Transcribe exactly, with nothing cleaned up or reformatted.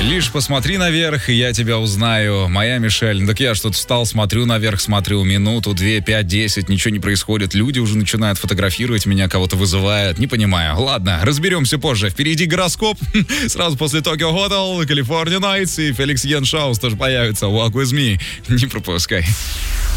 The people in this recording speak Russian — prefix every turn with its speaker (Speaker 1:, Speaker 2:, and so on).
Speaker 1: Лишь посмотри наверх, и я тебя узнаю. Моя Мишель. Ну, так я что-то встал, смотрю наверх, смотрю минуту, две, пять, десять, ничего не происходит. Люди уже начинают фотографировать меня, кого-то вызывают. Не понимаю. Ладно, разберемся позже. Впереди гороскоп. Сразу после Tokyo Hotel, California Nights и Феликс Йен Шаус тоже появится. Walk with me. Не пропускай.